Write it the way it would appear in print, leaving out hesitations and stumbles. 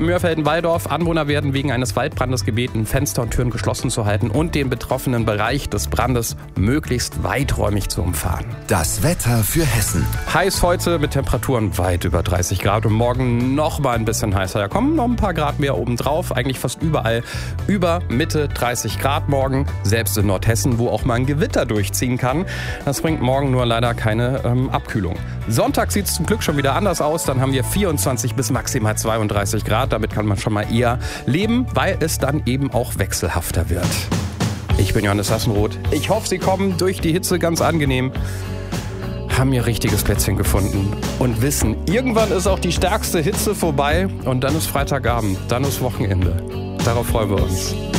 Mörfelden-Walldorf. Anwohner werden wegen eines Waldbrandes gebeten, Fenster und Türen geschlossen zu halten und den betroffenen Bereich des Brandes möglichst weiträumig zu umfahren. Das Wetter für Hessen. Heiß heute mit Temperaturen weit über 30 Grad und morgen noch mal ein bisschen heißer. Da kommen noch ein paar Grad mehr obendrauf. Eigentlich fast überall über Mitte 30 Grad morgen. Selbst in Nordhessen, wo auch mal ein Gewitter durchziehen kann. Das bringt morgen nur leider keine Abkühlung. Sonntag sieht es zum Glück schon wieder anders aus. Dann haben wir 24 bis maximal 32 Grad. Damit kann man schon mal eher leben, weil es dann eben auch wechselhafter wird. Ich bin Johannes Sassenroth. Ich hoffe, Sie kommen durch die Hitze ganz angenehm, haben Ihr richtiges Plätzchen gefunden und wissen, irgendwann ist auch die stärkste Hitze vorbei und dann ist Freitagabend, dann ist Wochenende. Darauf freuen wir uns.